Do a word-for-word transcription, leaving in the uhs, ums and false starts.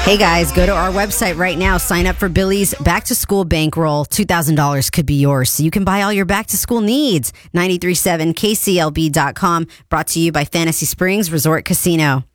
Hey guys, go to our website right now. Sign up for Billy's Back to School Bankroll. two thousand dollars could be yours, so you can buy all your back to school needs. nine three seven K C L B dot com. Brought to you by Fantasy Springs Resort Casino.